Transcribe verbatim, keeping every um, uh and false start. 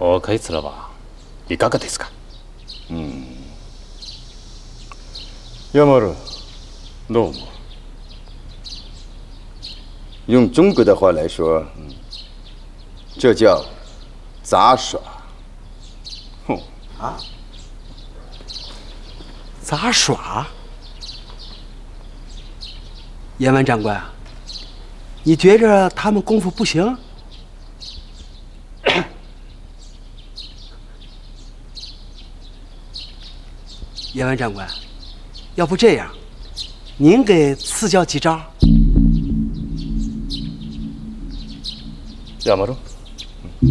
おこいつらはいかがですか？ うん。亚马尔， どうも。 用中国的话来说，这叫杂耍。哼啊？杂耍？严万长官，你觉着他们功夫不行？严万长官，要不这样，您给赐教几招？ 亚马尔。